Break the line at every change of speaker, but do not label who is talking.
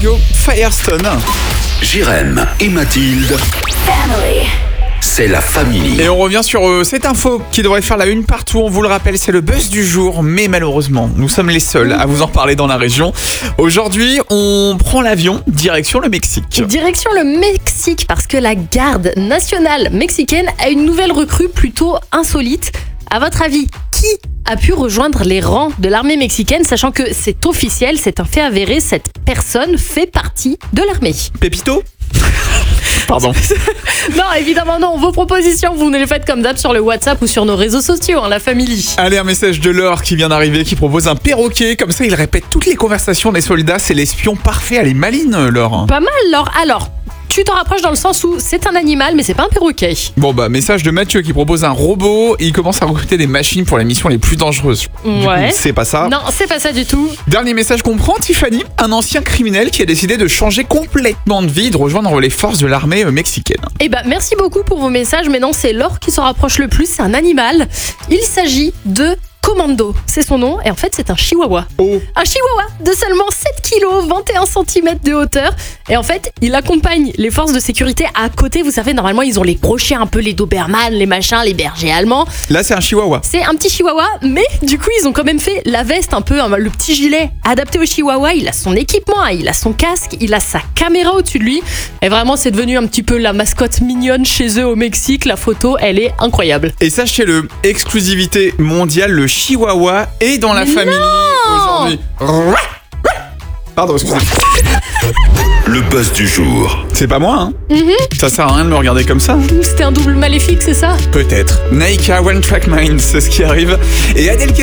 Radio, Firestone.
Jérém et Mathilde. C'est la famille.
Et on revient sur cette info qui devrait faire la une partout. On vous le rappelle, c'est le buzz du jour. Mais malheureusement, nous sommes les seuls à vous en parler dans la région. Aujourd'hui, on prend l'avion, direction le Mexique.
Direction le Mexique, parce que la garde nationale mexicaine a une nouvelle recrue plutôt insolite. À votre avis, qui a pu rejoindre les rangs de l'armée mexicaine, sachant que c'est officiel, c'est un fait avéré, cette personne fait partie de l'armée.
Pépito ? Pardon.
Non, évidemment non. Vos propositions, vous nous les faites comme d'hab sur le WhatsApp ou sur nos réseaux sociaux, la famille.
Allez, un message de Laure qui vient d'arriver, qui propose un perroquet. Comme ça, il répète toutes les conversations des soldats. C'est l'espion parfait. Elle est maline, Laure.
Pas mal, Laure. Alors, tu t'en rapproches dans le sens où c'est un animal, mais c'est pas un perroquet.
Bon, message de Mathieu qui propose un robot. Il commence à recruter des machines pour les missions les plus dangereuses.
Ouais.
Du coup, c'est pas ça.
Non, c'est pas ça du tout.
Dernier message qu'on prend, Tiffany, un ancien criminel qui a décidé de changer complètement de vie et de rejoindre les forces de l'armée mexicaine.
Eh ben, merci beaucoup pour vos messages, mais non, c'est Laure qui s'en rapproche le plus, c'est un animal. Il s'agit de Commando, c'est son nom, et en fait c'est un chihuahua.
Oh.
Un chihuahua de seulement 7 kg, 21 cm de hauteur, et en fait il accompagne les forces de sécurité à côté. Vous savez, normalement ils ont les gros chiens, un peu les Doberman, les machins, les bergers allemands.
Là c'est un chihuahua.
C'est un petit chihuahua, mais du coup ils ont quand même fait la veste, un peu le petit gilet adapté au chihuahua. Il a son équipement, il a son casque, il a sa caméra au-dessus de lui, et vraiment c'est devenu un petit peu la mascotte mignonne chez eux au Mexique. La photo, elle est incroyable.
Et sachez-le, exclusivité mondiale, le chihuahua est dans la famille aujourd'hui. Pardon, excusez-moi.
Le buzz du jour.
C'est pas moi, hein. Ça sert à rien de me regarder comme ça.
C'était un double maléfique, c'est ça?
Peut-être. Naika, One Track Mind, c'est ce qui arrive. Et Adèle